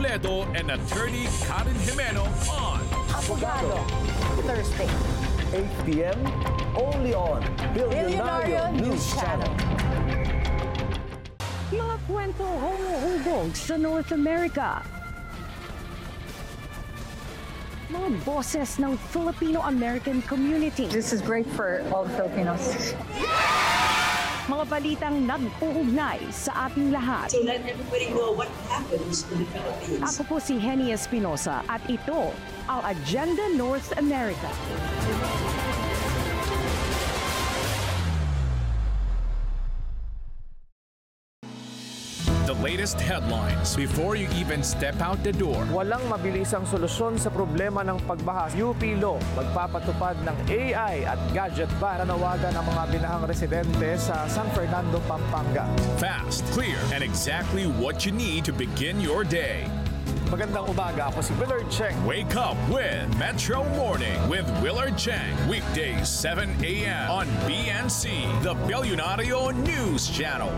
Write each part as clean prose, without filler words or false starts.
Toledo and attorney Karen Jimeno on Abogado, Thursday. 8 p.m. only on Billionaire News Channel. Mga kwento humuhubog sa North America. Mga boses ng Filipino-American community. This is great for all Filipinos. Mga balitang nag-uugnay sa ating lahat. So let everybody know what happens in the Philippines. Ako po si Henny Espinosa at ito ang Agenda North America. the latest headlines before you even step out the door. Walang mabilisang solusyon sa problema ng pagbaha. UP Law magpapatupad ng AI at gadget ban. Nanawagan ang mga binahang residente sa San Fernando, Pampanga. Fast, clear, and exactly what you need to begin your day. Magandang umaga, ako si Willard Cheng. Wake up with Metro Morning with Willard Cheng. Weekdays 7 a.m. on BNC, the Billionaire News Channel.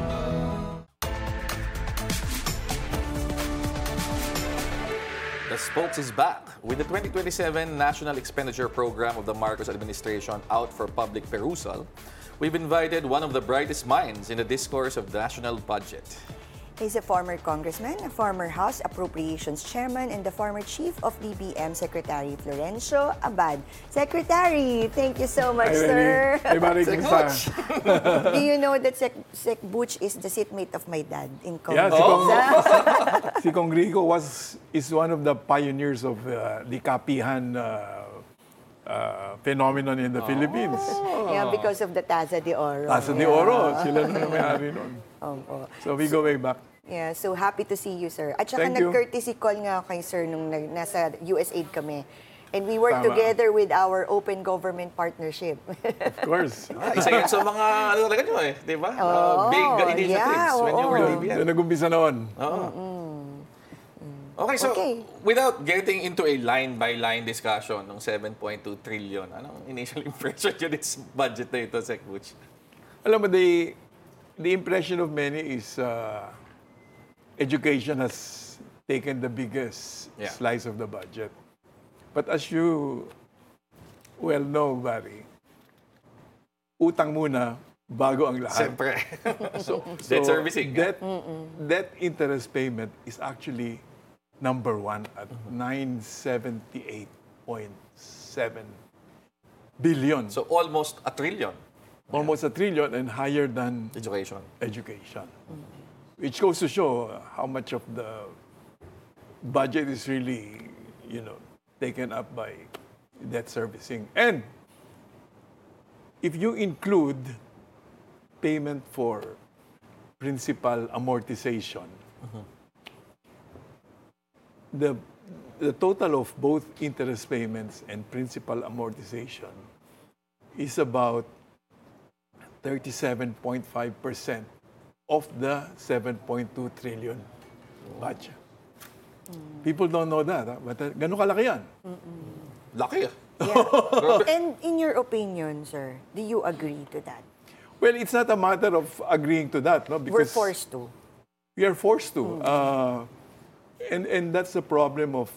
The Spokes is back with the 2027 National Expenditure Program of the Marcos administration out for public perusal. We've invited one of the brightest minds in the discourse of the national budget. He's a former congressman, a former House Appropriations Chairman, and the former Chief of DBM Secretary Florencio Abad. Secretary, thank you so much, sir. Do you know that Sec Butch is the seatmate of my dad in Congress? Yeah, si Kong Rico is one of the pioneers of the kapihan phenomenon in the Philippines. Yeah, because of the Taza de Oro. Taza de Oro, sila na may-ari nun. So we go way back. Yeah, so happy to see you, sir. At saka Thank you. nag-courtesy call nga ako kay sir nung nasa USAID kami. And we work Tama. together with our open government partnership. Of course. Isa yan sa mga, ano talaga nyo eh, di ba? Big initiatives when you were DBM. Doon nag-umpisa noon. Okay, so Okay. without getting into a line-by-line discussion ng 7.2 trillion, anong initial impression nyo this budget na ito, Sec Butch? Alam mo, the impression of many is education has taken the biggest slice of the budget. But as you well know, Barry, utang muna bago ang lahat. Siyempre. So Debt servicing. Debt interest payment is actually number one at 978.7 billion. So almost a trillion. Almost a trillion and higher than Education. education. Which goes to show how much of the budget is really, taken up by debt servicing. And if you include payment for principal amortization, the total of both interest payments and principal amortization is about 37.5% of the 7.2 trillion budget. People don't know that, but ganun kalaki yan. Laki ah. Yeah. And in your opinion, sir, do you agree to that? Well, it's not a matter of agreeing to that, no? We're Because forced to. we are forced to. And that's the problem of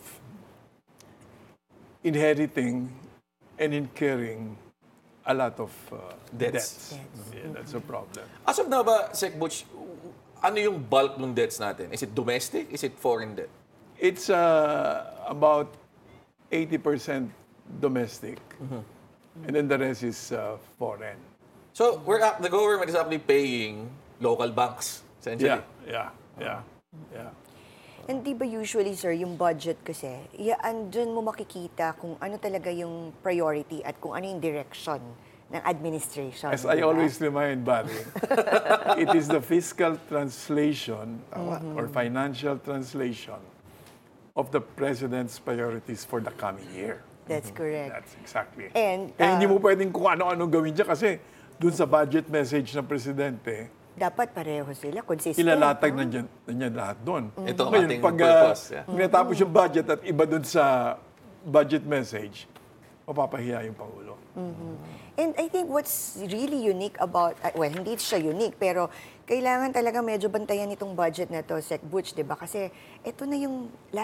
inheriting and incurring a lot of debts. Yeah, that's a problem. As of now ba, Sec Butch, ano yung bulk ng debts natin? Is it domestic? Is it foreign debt? It's about 80% domestic, and then the rest is foreign. So the government is actually paying local banks, essentially. Yeah. And di ba usually, sir, yung budget kasi, andun mo makikita kung ano talaga yung priority at kung ano yung direction ng administration. As I diba? always remind, Barry, it is the fiscal translation or financial translation of the President's priorities for the coming year. That's correct. That's exactly. And, Kaya hindi mo pwedeng kung ano-ano gawin dyan kasi dun sa budget message ng Presidente, dapat pareho sila, consistent. ilalatag na niya lahat doon. Ito ang Ngayon, ating pag purpose. natapos yung budget at iba doon sa budget message, mapapahiya yung Pangulo. And I think what's really unique about, well, hindi siya unique, pero kailangan talaga medyo bantayan itong budget na to, Sec Butch, di ba? Kasi ito na yung